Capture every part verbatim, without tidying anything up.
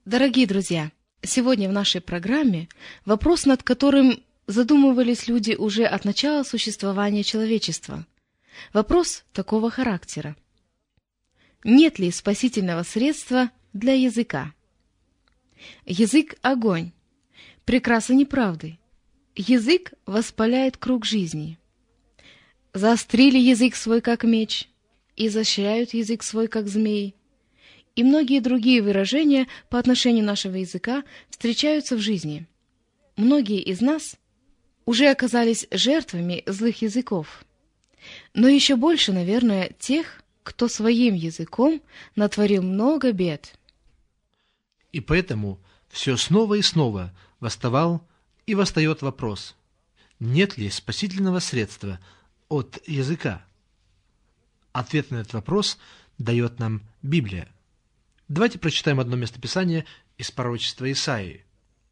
Дорогие друзья, сегодня в нашей программе вопрос, над которым задумывались люди уже от начала существования человечества. Вопрос такого характера. Нет ли спасительного средства для языка? Язык – огонь, прекраса неправды. Язык воспаляет круг жизни. Заострили язык свой, как меч, и изощряют язык свой, как змей. И многие другие выражения по отношению нашего языка встречаются в жизни. Многие из нас уже оказались жертвами злых языков. Но еще больше, наверное, тех, кто своим языком натворил много бед. И поэтому все снова и снова восставал и восстает вопрос, нет ли спасительного средства от языка? Ответ на этот вопрос дает нам Библия. Давайте прочитаем одно местописание из пророчества Исаии.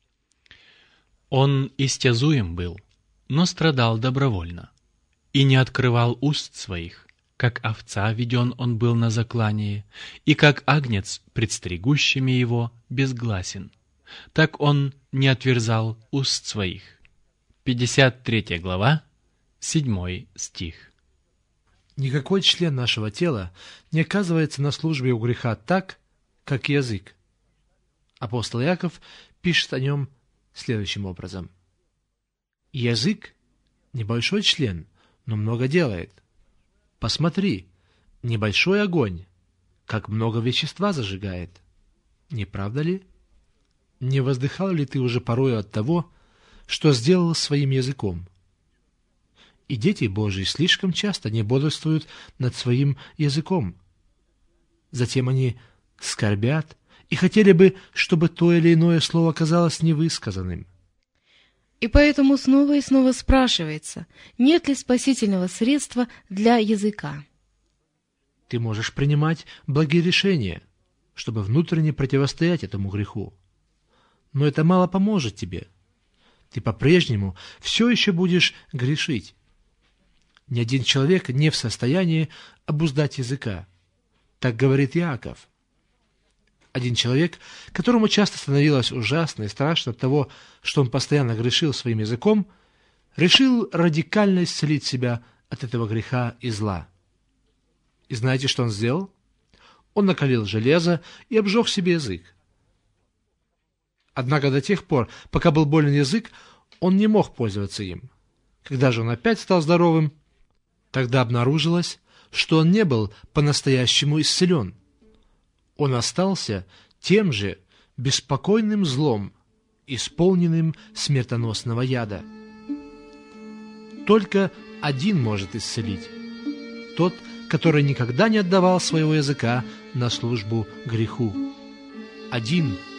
«Он истязуем был, но страдал добровольно, и не открывал уст своих, как овца веден он был на заклание, и как агнец пред стригущими его безгласен, так он не отверзал уст своих». пятьдесят третья глава, седьмой стих. Никакой член нашего тела не оказывается на службе у греха так, как язык. Апостол Иаков пишет о нем следующим образом. Язык – небольшой член, но много делает. Посмотри, небольшой огонь, как много вещества зажигает. Не правда ли? Не воздыхал ли ты уже порою от того, что сделал своим языком? И дети Божьи слишком часто не бодрствуют над своим языком. Затем они скорбят и хотели бы, чтобы то или иное слово оказалось невысказанным. И поэтому снова и снова спрашивается, нет ли спасительного средства для языка. Ты можешь принимать благие решения, чтобы внутренне противостоять этому греху. Но это мало поможет тебе. Ты по-прежнему все еще будешь грешить. Ни один человек не в состоянии обуздать языка. Так говорит Иаков. Один человек, которому часто становилось ужасно и страшно от того, что он постоянно грешил своим языком, решил радикально исцелить себя от этого греха и зла. И знаете, что он сделал? Он накалил железо и обжег себе язык. Однако до тех пор, пока был болен язык, он не мог пользоваться им. Когда же он опять стал здоровым, тогда обнаружилось, что он не был по-настоящему исцелен. Он остался тем же беспокойным злом, исполненным смертоносного яда. Только один может исцелить – тот, который никогда не отдавал своего языка на службу греху. Один